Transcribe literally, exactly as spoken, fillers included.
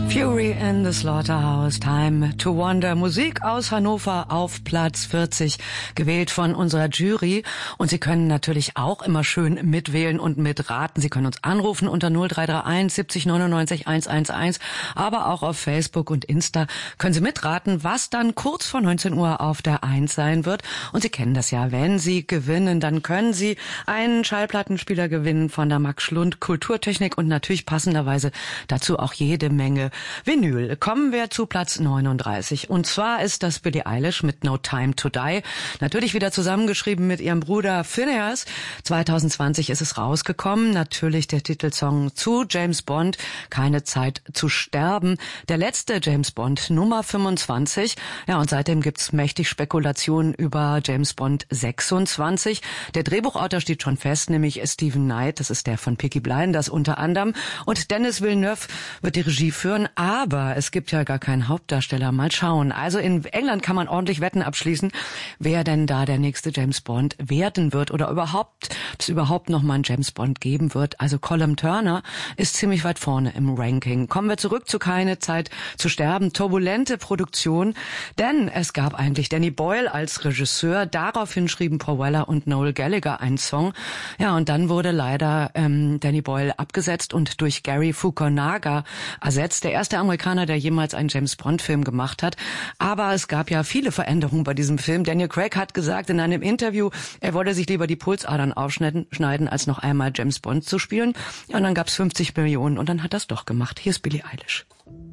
Fury in the Slaughterhouse, Time to Wonder. Musik aus Hannover auf Platz vierzig, gewählt von unserer Jury. Und Sie können natürlich auch immer schön mitwählen und mitraten. Sie können uns anrufen unter null drei drei eins siebzig neunundneunzig hunderteins, aber auch auf Facebook und Insta können Sie mitraten, was dann kurz vor neunzehn Uhr auf der eins sein wird. Und Sie kennen das ja, wenn Sie gewinnen, dann können Sie einen Schallplattenspieler gewinnen von der Max Schlund Kulturtechnik und natürlich passenderweise dazu auch jede Menge Vinyl. Kommen wir zu Platz neununddreißig. Und zwar ist das Billie Eilish mit No Time to Die. Natürlich wieder zusammengeschrieben mit ihrem Bruder Phineas. zwanzig zwanzig ist es rausgekommen. Natürlich der Titelsong zu James Bond, Keine Zeit zu sterben. Der letzte James Bond, Nummer fünfundzwanzig. Ja, und seitdem gibt's mächtig Spekulationen über James Bond sechsundzwanzig. Der Drehbuchautor steht schon fest, nämlich Stephen Knight. Das ist der von Peaky Blinders unter anderem. Und Denis Villeneuve wird die Regie führen. Aber es gibt ja gar keinen Hauptdarsteller. Mal schauen. Also in England kann man ordentlich Wetten abschließen, wer denn da der nächste James Bond werden wird oder überhaupt, ob es überhaupt noch mal einen James Bond geben wird. Also Colm Turner ist ziemlich weit vorne im Ranking. Kommen wir zurück zu Keine Zeit zu sterben. Turbulente Produktion, denn es gab eigentlich Danny Boyle als Regisseur. Daraufhin schrieben Paul Weller und Noel Gallagher einen Song. Ja, und dann wurde leider ähm, Danny Boyle abgesetzt und durch Gary Fukunaga ersetzt. Der erste Amerikaner, der jemals einen James-Bond-Film gemacht hat. Aber es gab ja viele Veränderungen bei diesem Film. Daniel Craig hat gesagt in einem Interview, er wollte sich lieber die Pulsadern aufschneiden, schneiden, als noch einmal James Bond zu spielen. Ja, und dann gab's fünfzig Millionen und dann hat er es doch gemacht. Hier ist Billie Eilish.